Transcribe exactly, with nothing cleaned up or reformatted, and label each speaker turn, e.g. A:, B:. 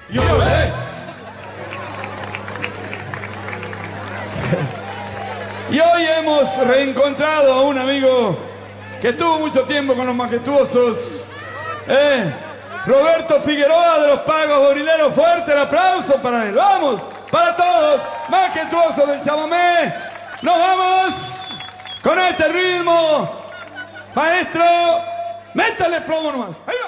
A: Yo eh. Y hoy hemos reencontrado a un amigo que estuvo mucho tiempo con los majestuosos. Eh, Roberto Figueroa de los Pagos Gorileros. Fuerte el aplauso para él. Vamos, para todos, majestuosos del chamamé. Nos vamos con este ritmo. Maestro, métale plomo nomás. Ahí